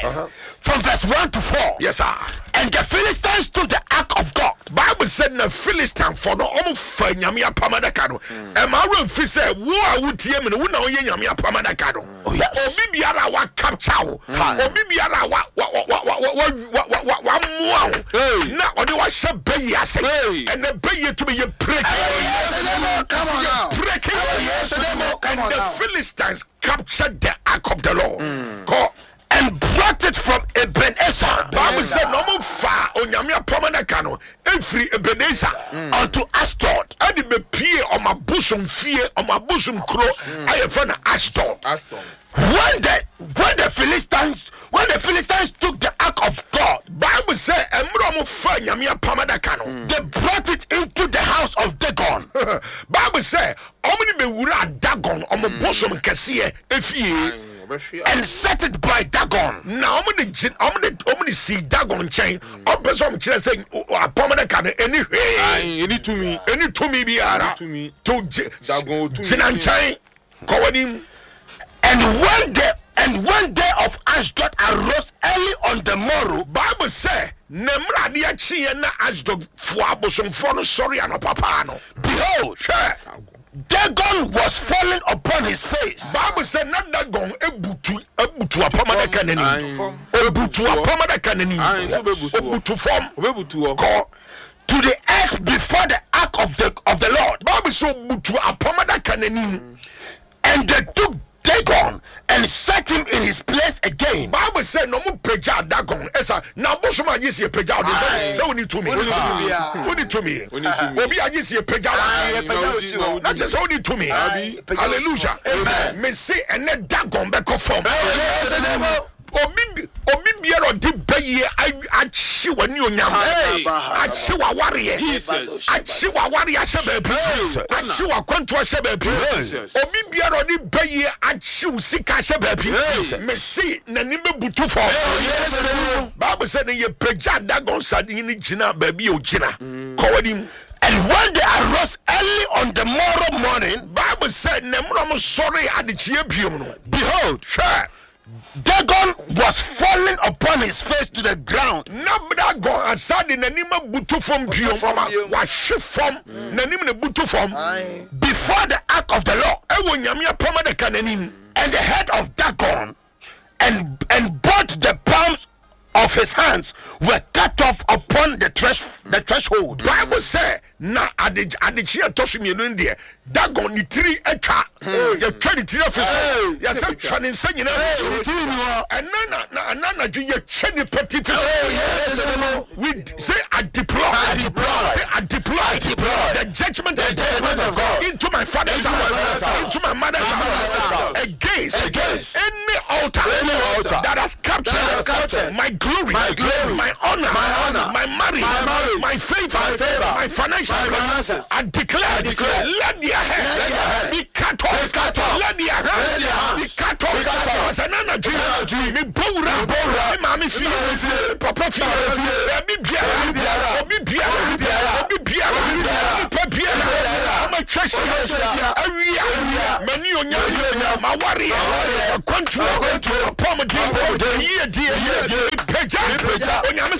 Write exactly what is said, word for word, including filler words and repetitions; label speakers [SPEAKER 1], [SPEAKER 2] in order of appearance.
[SPEAKER 1] Uh-huh. From verse one to four.
[SPEAKER 2] Yes, sir.
[SPEAKER 1] And the Philistines took the ark of God.
[SPEAKER 2] Bible said the Philistine for no omu fa nyame apamadaka no. E ma ro mfi say wo a wotie me no wo na wo ye nyame apamadaka no.
[SPEAKER 1] Oh yes.
[SPEAKER 2] Obi biara wa capture wo. Obi biara wa wa wa wa wa wa wa mua wo. Na odi wa hye bayi ase. And the bayi to be ye break.
[SPEAKER 1] Come on now.
[SPEAKER 2] Break it. And the Philistines captured the ark of the Lord. Go
[SPEAKER 1] and brought it from Ebenezer.
[SPEAKER 2] Bible said no mo fa onyame apamadaka no efri Ebenezer
[SPEAKER 1] unto Ashdod.
[SPEAKER 2] Adi be pie o mabushum fie o mabushum kro ayefa na Ashdod.
[SPEAKER 1] When the when the Philistines when the Philistines took the ark of God,
[SPEAKER 2] Bible said emro mo fa nyame apamadaka no
[SPEAKER 1] they brought it into the house of Dagon.
[SPEAKER 2] Bible said omni be wura Dagon o mabushum kese efie
[SPEAKER 1] and set it by Dagon.
[SPEAKER 2] Now omni omni omni see Dagon chain obesom kire say apamadaka no anyway
[SPEAKER 3] any to me
[SPEAKER 2] any to me biara
[SPEAKER 3] to me
[SPEAKER 2] to
[SPEAKER 3] Dagon to
[SPEAKER 2] me chain kowanim.
[SPEAKER 1] And when the and when day of Ashdod arose early on the morrow,
[SPEAKER 2] Bible say nemra de achi na Ashdod fo abosomfo no sorry anopapa no.
[SPEAKER 1] Behold, sure, Dagon was falling upon his face.
[SPEAKER 2] Bible said not Dagon ebutu ebutu apamadaka nani. Ebutu apamadaka nani. Ebutu form.
[SPEAKER 3] Ebutu
[SPEAKER 2] ko
[SPEAKER 1] to the earth before the ark of the of the Lord.
[SPEAKER 2] Bible so ebutu apamadaka nani.
[SPEAKER 1] And they took Dagon and set him in his place again.
[SPEAKER 2] Bible said no mo peja Dagon. Esa na bosoma agisi peja o say say we need to me. We need to me. Obi agisi peja. Na just we need to me. Hallelujah. Amen. Me say ene Dagon be conform. Obi obi biara de baye achi wani onyam achi wa ware achi wa ware ahye ba bi achi wa kwanto ahye ba bi obi biara de baye achi usika ahye ba bi me see nani be butu fo Bible said ye peja Dagon sadi ni gina ba bi o gina kowadim.
[SPEAKER 1] And when they arose early on the morrow morning,
[SPEAKER 2] Bible said nemro sorry adechie biom no,
[SPEAKER 1] behold, sure, Dagon was falling upon his face to the ground.
[SPEAKER 2] Nabda go aside nanima butu from biom wa shifom nanim ne butu from
[SPEAKER 1] before the ark of the Lord.
[SPEAKER 2] E wo nyame apamadaka nanim.
[SPEAKER 1] And the head of Dagon and and both the palms of his hands were cut off upon the thresh the threshold.
[SPEAKER 2] Bible say na ade adechia toshimienu ndie Dagon ni tiri etwa ye twa ni tiri office ya se twa ni nsa nyina tiri ni ho enana na na ju ye twa ni petite we say I deploy I deploy say I deploy deploy the judgment of God into my father's house into my mother's house against against any altar any altar that has captured my glory my glory my honor my honor my marriage my favor my financial I declare, I declare, let their head be cut off, let their head be cut off. As an energy, me bora, bora, mami fie, papa fie, obi biara, obi biara, obi biara, papa biara, I'm a treasure, area, many onya, my warrior, control, control, pomade, year, dear, year, peja, peja, onyame